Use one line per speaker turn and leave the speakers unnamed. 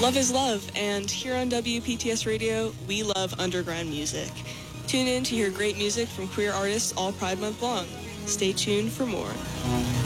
Love is love, and here on WPTS Radio, we love underground music. Tune in to hear great music from queer artists all Pride Month long. Stay tuned for more.